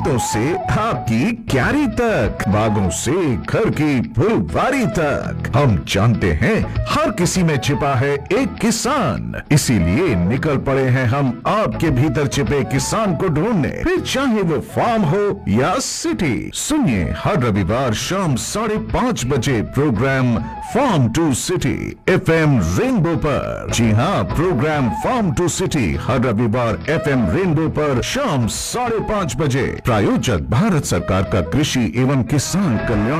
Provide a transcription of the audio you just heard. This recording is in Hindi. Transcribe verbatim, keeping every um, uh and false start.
खेतों से आपकी क्यारी तक, बागों से घर की फुलवारी तक, हम जानते हैं हर किसी में छिपा है एक किसान। इसीलिए निकल पड़े हैं हम आपके भीतर छिपे किसान को ढूंढने, फिर चाहे वो फार्म हो या सिटी। सुनिए हर रविवार शाम साढ़े पाँच बजे programme farm to city F M rainbow पर। जी हाँ, प्रोग्राम फार्म टू सिटी हर रविवार एफ एम रेनबो पर शाम साढ़े पाँच बजे। प्रायोजक भारत सरकार का कृषि एवं किसान कल्याण